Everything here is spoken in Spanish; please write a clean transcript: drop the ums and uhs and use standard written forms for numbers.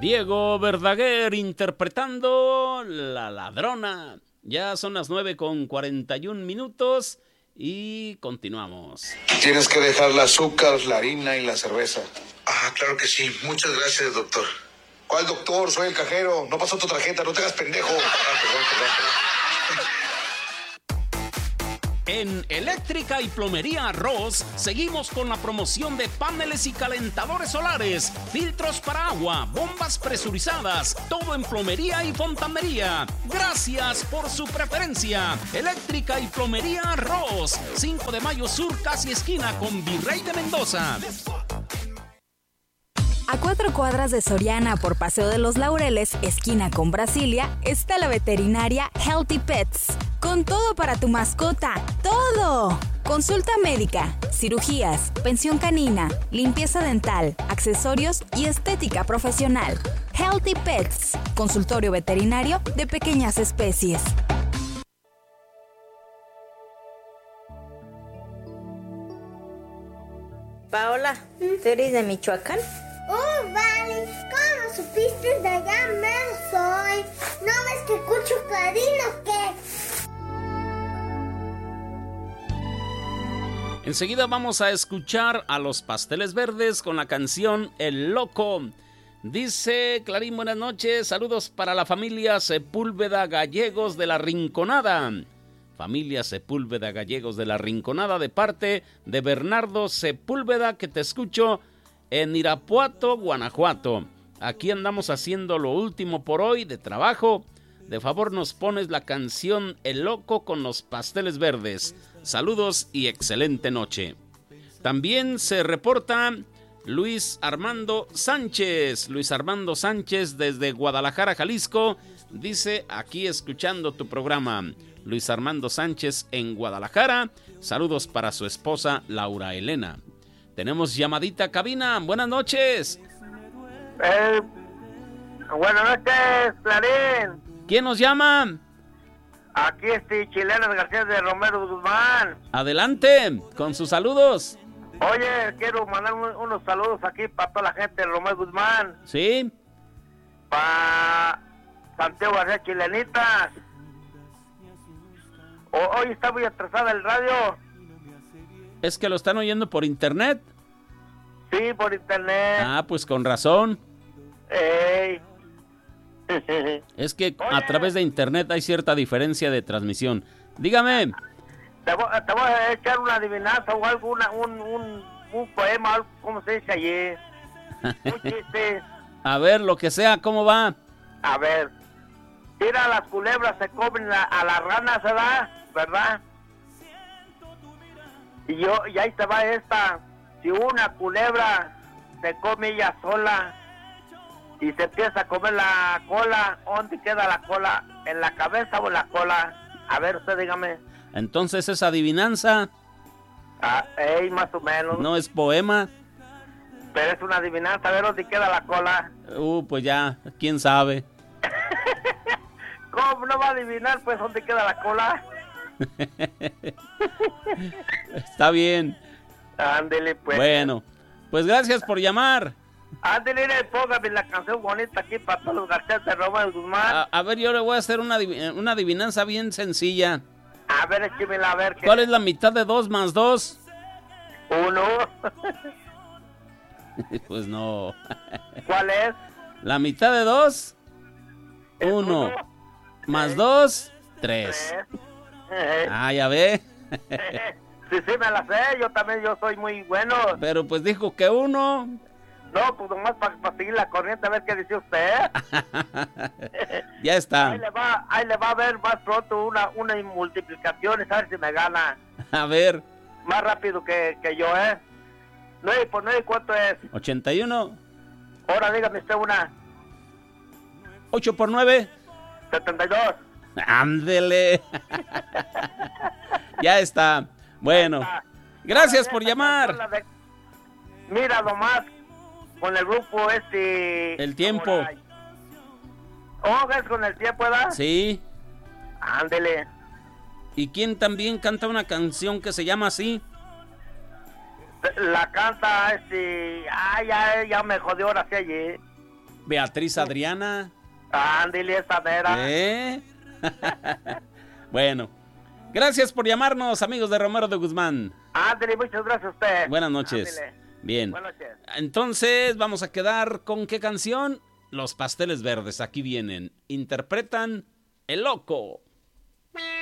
Diego Verdaguer interpretando La Ladrona. Ya son las 9:41 y continuamos. Tienes que dejar el azúcar, la harina y la cerveza. Ah, claro que sí. Muchas gracias, doctor. ¿Cuál doctor? Soy el cajero. No pasó tu tarjeta, no te hagas pendejo. Perdón. En Eléctrica y Plomería Ross seguimos con la promoción de paneles y calentadores solares, filtros para agua, bombas presurizadas, todo en plomería y fontanería. Gracias por su preferencia. Eléctrica y Plomería Ross, 5 de Mayo Sur, casi esquina con Virrey de Mendoza. A 4 cuadras de Soriana por Paseo de los Laureles, esquina con Brasilia, está la veterinaria Healthy Pets. Con todo para tu mascota, ¡todo! Consulta médica, cirugías, pensión canina, limpieza dental, accesorios y estética profesional. Healthy Pets, consultorio veterinario de pequeñas especies. Paola, ¿tú eres de Michoacán? Oh, vale, ¿cómo supiste de allá mero soy? ¿No ves que escucho Clarín o qué? Enseguida vamos a escuchar a Los Pasteles Verdes con la canción El Loco. Dice Clarín, buenas noches, saludos para la familia Sepúlveda Gallegos de la Rinconada. Familia Sepúlveda Gallegos de la Rinconada, de parte de Bernardo Sepúlveda, que te escucho en Irapuato, Guanajuato. Aquí andamos haciendo lo último por hoy de trabajo. De favor nos pones la canción El Loco con Los Pasteles Verdes. Saludos y excelente noche. También se reporta Luis Armando Sánchez. Luis Armando Sánchez desde Guadalajara, Jalisco. Dice, aquí escuchando tu programa. Luis Armando Sánchez en Guadalajara. Saludos para su esposa Laura Elena. Tenemos llamadita cabina. Buenas noches. Buenas noches, Clarín. ¿Quién nos llama? Aquí Chilenas García de Romero Guzmán. Adelante, con sus saludos. Oye, quiero mandar unos saludos aquí para toda la gente de Romero Guzmán. Sí. Para Santiago García Chilenitas. Hoy está muy atrasada el radio. ¿Es que lo están oyendo por internet? Sí, por internet. Ah, pues con razón. Ey. Es que a través de internet hay cierta diferencia de transmisión. Dígame. Te voy a echar una adivinanza o algo, un poema, algo, ¿cómo se dice allí? Un chiste. A ver, lo que sea, ¿cómo va? A ver. Tira las culebras, se comen a las ranas, ¿verdad? Y ahí te va esta. Si una culebra se come ella sola y se empieza a comer la cola, ¿dónde queda la cola? ¿En la cabeza o en la cola? A ver, usted dígame. Entonces, ¿es adivinanza? Más o menos. ¿No es poema? Pero es una adivinanza, a ver dónde queda la cola. Pues ya, quién sabe. ¿Cómo no va a adivinar, pues, dónde queda la cola? Está bien. Ándele, pues. Bueno, pues gracias por llamar. Ándele, póngame la canción bonita aquí para todos los García de Romero Guzmán. A ver, yo le voy a hacer una adivinanza bien sencilla. A ver, échemela, a ver. ¿Cuál es la mitad de 2 más 2? 1. Pues no. ¿Cuál es? La mitad de 2, 1. Más 2, 3. Ya ve. Sí, me la sé. Yo también, yo soy muy bueno. Pero pues dijo que 1. No, pues nomás para seguir la corriente, a ver qué dice usted. Ya está. Ahí le va a ver más pronto una multiplicación, a ver si me gana. A ver. Más rápido que yo, 9 por 9, ¿cuánto es? 81. Ahora dígame usted una. 8 por 9. 72. Ándele. Ya está. Bueno. Gracias por llamar. Mira nomás. Con el grupo El Tiempo. Es con el Tiempo, ¿verdad? Sí. Ándele. ¿Y quién también canta una canción que se llama así? La canta ya me jodió ahora sí allí. Beatriz Adriana. Ándale, esa mera. Bueno, gracias por llamarnos, amigos de Romero de Guzmán. Ándale, muchas gracias a usted. Buenas noches. Ándale. Bien. Buenas noches. Entonces, vamos a quedar con ¿qué canción? Los Pasteles Verdes, aquí vienen. Interpretan El Loco.